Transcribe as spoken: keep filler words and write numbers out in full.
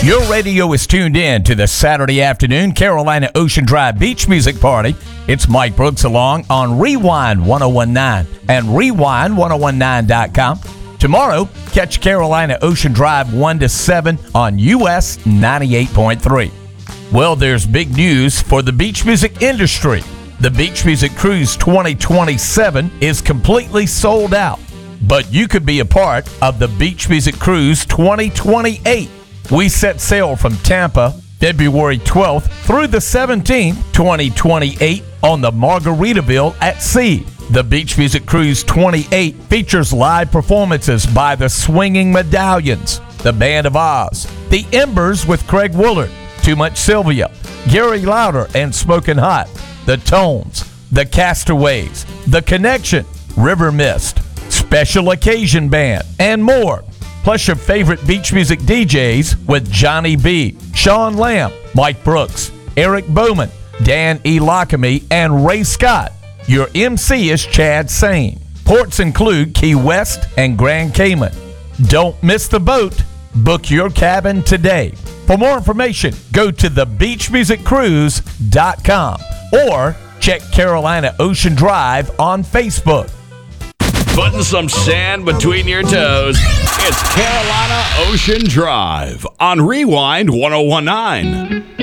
Your radio is tuned in to the Saturday afternoon Carolina Ocean Drive Beach Music Party. It's Mike Brooks along on Rewind ten nineteen and Rewind ten nineteen dot com. Tomorrow, catch Carolina Ocean Drive one to seven on U S ninety-eight point three. Well, there's big news for the beach music industry. The Beach Music Cruise twenty twenty-seven is completely sold out, but you could be a part of the Beach Music Cruise twenty twenty-eight. We set sail from Tampa February twelfth through the seventeenth, twenty twenty-eight on the Margaritaville at Sea. The Beach Music Cruise twenty-eight features live performances by the Swinging Medallions, the Band of Oz, the Embers with Craig Woolard, Too Much Sylvia, Gary Lauder and Smokin' Hot, the Tones, the Castaways, the Connection, River Mist, Special Occasion Band, and more. Plus your favorite beach music D Js with Johnny B, Sean Lamb, Mike Brooks, Eric Bowman, Dan E. Lockamy, and Ray Scott. Your M C is Chad Sane. Ports include Key West and Grand Cayman. Don't miss the boat. Book your cabin today. For more information, go to the beach music cruise dot com or check Carolina Ocean Drive on Facebook. Putting some sand between your toes. It's Carolina Ocean Drive on Rewind ten nineteen.